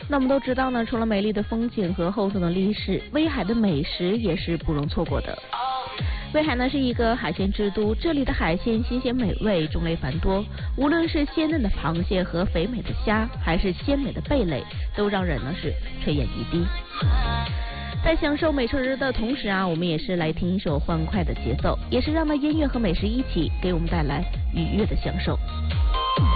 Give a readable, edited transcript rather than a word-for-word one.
那我们都知道呢，除了美丽的风景和厚重的历史，威海的美食也是不容错过的。威海呢是一个海鲜之都，这里的海鲜新鲜美味，种类繁多，无论是鲜嫩的螃蟹和肥美的虾，还是鲜美的贝类，都让人呢是垂涎欲滴。在享受美食的同时啊，我们也是来听一首欢快的节奏，也是让那音乐和美食一起给我们带来愉悦的享受。